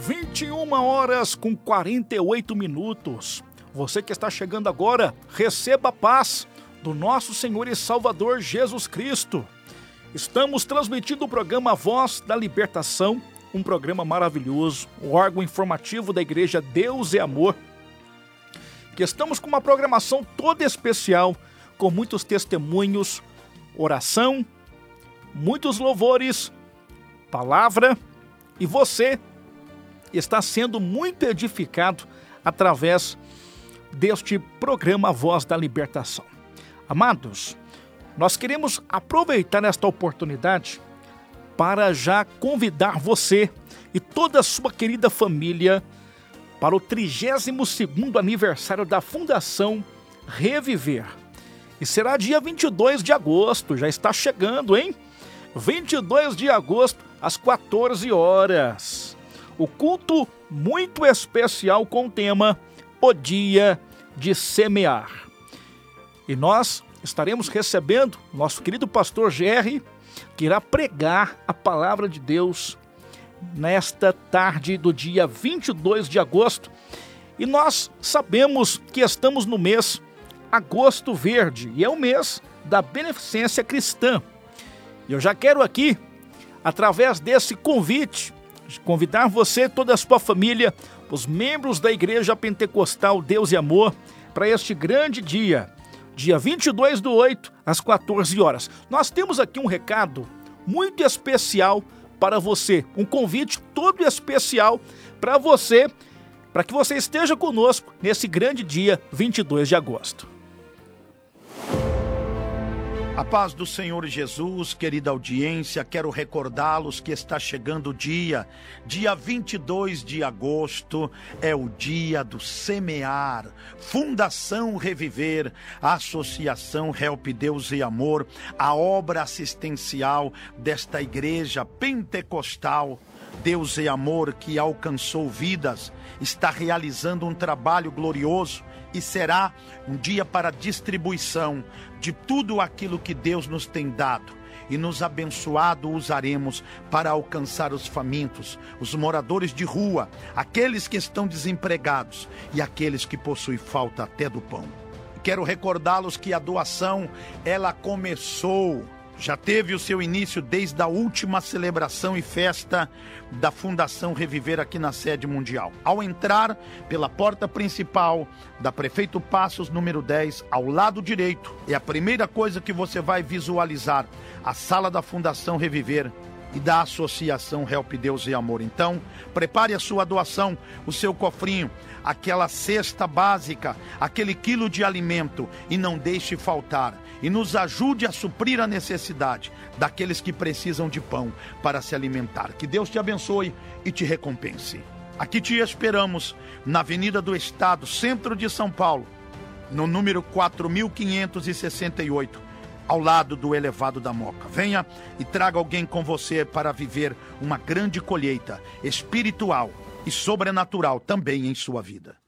21 horas com 48 minutos. Você que está chegando agora, receba a paz do nosso Senhor e Salvador Jesus Cristo. Estamos transmitindo o programa Voz da Libertação, um programa maravilhoso, o órgão informativo da Igreja Deus é Amor, que estamos com uma programação toda especial, com muitos testemunhos, oração, muitos louvores, palavra, e você está sendo muito edificado através deste programa Voz da Libertação. Amados, nós queremos aproveitar esta oportunidade para já convidar você e toda a sua querida família para o 32º aniversário da Fundação Reviver. E será dia 22 de agosto, já está chegando, hein? 22 de agosto, às 14 horas. O culto muito especial com o tema O Dia de Semear. E nós estaremos recebendo nosso querido pastor GR, que irá pregar a palavra de Deus nesta tarde do dia 22 de agosto. E nós sabemos que estamos no mês Agosto Verde, e é o mês da beneficência cristã. E eu já quero aqui, através desse convite, convidar você e toda a sua família, os membros da Igreja Pentecostal Deus e Amor, para este grande dia 22/8, às 14 horas. Nós temos aqui um recado muito especial para você, um convite todo especial para você, para que você esteja conosco nesse grande dia 22 de agosto. A paz do Senhor Jesus, querida audiência, quero recordá-los que está chegando o dia 22 de agosto, é o dia do semear. Fundação Reviver, a Associação Help Deus e Amor, a obra assistencial desta igreja pentecostal Deus e Amor, que alcançou vidas, está realizando um trabalho glorioso e será um dia para distribuição de tudo aquilo que Deus nos tem dado. E nos abençoado usaremos para alcançar os famintos, os moradores de rua, aqueles que estão desempregados e aqueles que possuem falta até do pão. Quero recordá-los que a doação, ela começou, já teve o seu início desde a última celebração e festa da Fundação Reviver aqui na sede mundial. Ao entrar pela porta principal da Prefeito Passos, número 10, ao lado direito, é a primeira coisa que você vai visualizar, a sala da Fundação Reviver e da Associação Help Deus e Amor. Então, prepare a sua doação, o seu cofrinho, aquela cesta básica, aquele quilo de alimento, e não deixe faltar. E nos ajude a suprir a necessidade daqueles que precisam de pão para se alimentar. Que Deus te abençoe e te recompense. Aqui te esperamos, na Avenida do Estado, centro de São Paulo, no número 4568, ao lado do elevado da Moca. Venha e traga alguém com você para viver uma grande colheita espiritual e sobrenatural também em sua vida.